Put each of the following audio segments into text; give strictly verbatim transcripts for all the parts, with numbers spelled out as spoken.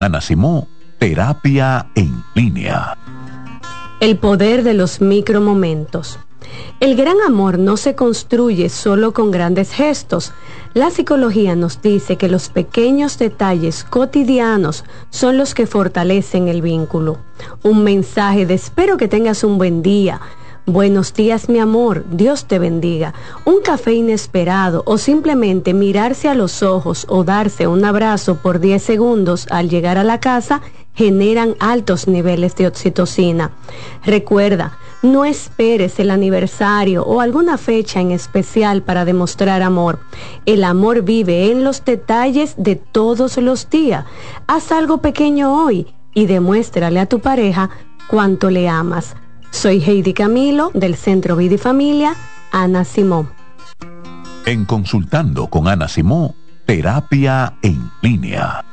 Ana Simó, terapia en línea. El poder de los micromomentos. El gran amor no se construye solo con grandes gestos. La psicología nos dice que los pequeños detalles cotidianos son los que fortalecen el vínculo. Un mensaje de espero que tengas un buen día. Buenos días, mi amor, Dios te bendiga. Un café inesperado o simplemente mirarse a los ojos o darse un abrazo por diez segundos al llegar a la casa generan altos niveles de oxitocina. Recuerda, no esperes el aniversario o alguna fecha en especial para demostrar amor. El amor vive en los detalles de todos los días. Haz algo pequeño hoy y demuéstrale a tu pareja cuánto le amas. Soy Heidi Camilo, del Centro Vida y Familia, Ana Simó. En Consultando con Ana Simó, terapia en línea.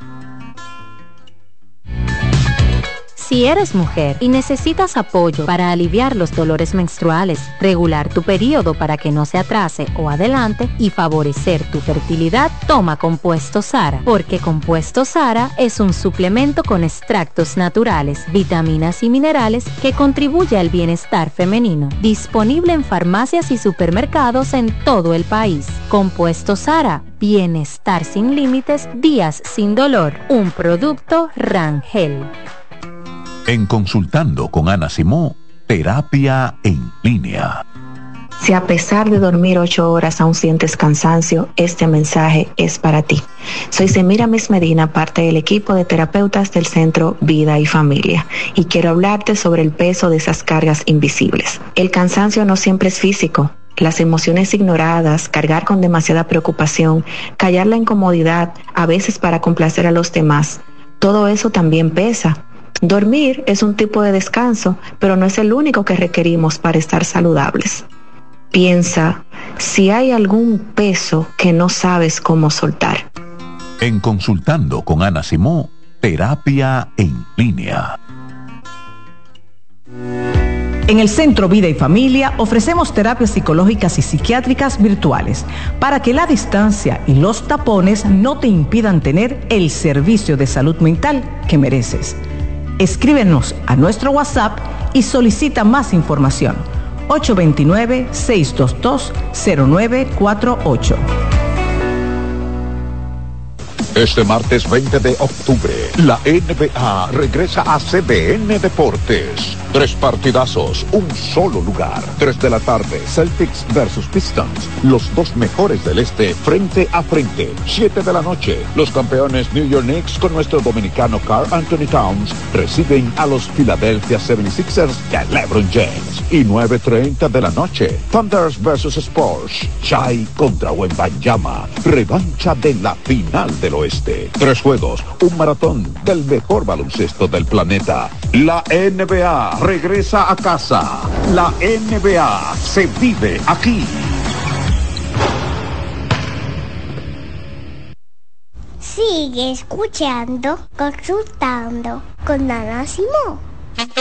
Si eres mujer y necesitas apoyo para aliviar los dolores menstruales, regular tu periodo para que no se atrase o adelante y favorecer tu fertilidad, toma Compuesto Sara, porque Compuesto Sara es un suplemento con extractos naturales, vitaminas y minerales que contribuye al bienestar femenino. Disponible en farmacias y supermercados en todo el país. Compuesto Sara, bienestar sin límites, días sin dolor. Un producto Rangel. En Consultando con Ana Simó, terapia en línea. Si a pesar de dormir ocho horas aún sientes cansancio, este mensaje es para ti. Soy Semiramis Medina, parte del equipo de terapeutas del Centro Vida y Familia, y quiero hablarte sobre el peso de esas cargas invisibles. El cansancio no siempre es físico. Las emociones ignoradas, cargar con demasiada preocupación, callar la incomodidad, a veces para complacer a los demás, todo eso también pesa. Dormir es un tipo de descanso, pero no es el único que requerimos para estar saludables. Piensa si hay algún peso que no sabes cómo soltar. En Consultando con Ana Simó, terapia en línea. En el Centro Vida y Familia ofrecemos terapias psicológicas y psiquiátricas virtuales para que la distancia y los tapones no te impidan tener el servicio de salud mental que mereces. Escríbenos a nuestro WhatsApp y solicita más información. ocho dos nueve, seis dos dos, cero nueve cuatro ocho. Este martes veinte de octubre, la N B A regresa a C D N Deportes. Tres partidazos, un solo lugar. Tres de la tarde, Celtics versus Pistons. Los dos mejores del este, frente a frente. Siete de la noche, los campeones New York Knicks con nuestro dominicano Karl Anthony Towns reciben a los Philadelphia setenta y seis ers de LeBron James. Y nueve treinta de la noche, Thunders versus Spurs. Chai contra Wembanyama. Revancha de la final del oeste. Tres juegos, un maratón del mejor baloncesto del planeta. La N B A regresa a casa. La N B A se vive aquí. Sigue escuchando, consultando con Ana Simó.